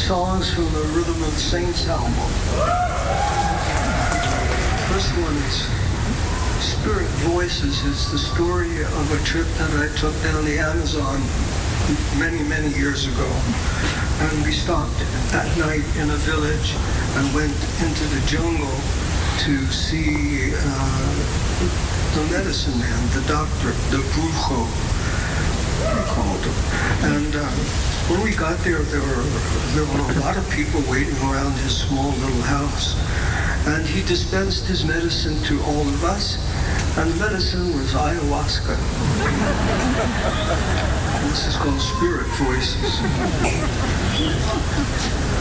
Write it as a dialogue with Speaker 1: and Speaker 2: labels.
Speaker 1: songs from the Rhythm of the Saints album. First one is Spirit Voices. Is the story of a trip that I took down the Amazon many, many years ago. And we stopped at night in a village and went into the jungle to see the medicine man, the doctor, the brujo, we called him. And when we got there, there were a lot of people waiting around his small little house. And he dispensed his medicine to all of us, and the medicine was ayahuasca. This is called Spirit Voices.